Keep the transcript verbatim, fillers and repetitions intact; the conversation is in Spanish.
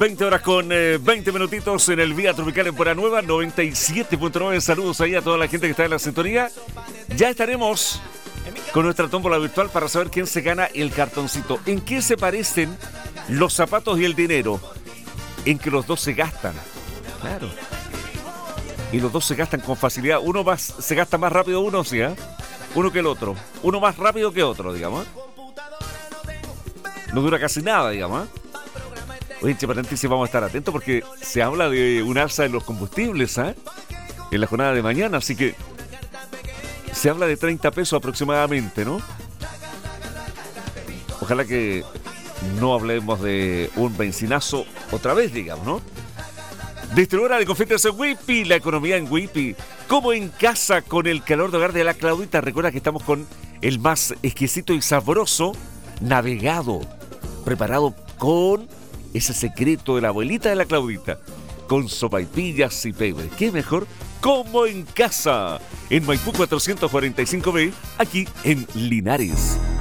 veinte horas con eh, veinte minutitos en el Vía Tropical en Puerto Nueva, noventa y siete punto nueve. Saludos ahí a toda la gente que está en la sintonía. Ya estaremos con nuestra tómbola virtual para saber quién se gana el cartoncito. ¿En qué se parecen los zapatos y el dinero? En que los dos se gastan. Claro. Y los dos se gastan con facilidad. Uno más, se gasta más rápido uno, sí, ¿eh? Uno que el otro. Uno más rápido que otro, digamos. No dura casi nada, digamos. ¿eh? Oye, entre paréntesis, vamos a estar atentos porque se habla de un alza en los combustibles, ¿eh? En la jornada de mañana, así que se habla de treinta pesos aproximadamente, ¿no? Ojalá que no hablemos de un benzinazo otra vez, digamos, ¿no? Distribuidora de confetes en Whippy, la economía en Whippy. Como en casa con el calor de hogar de la Claudita. Recuerda que estamos con el más exquisito y sabroso navegado, preparado con ese secreto de la abuelita de la Claudita, con sopaipillas y pebre. ¿Qué mejor? Como en casa, en Maipú cuatrocientos cuarenta y cinco B, aquí en Linares.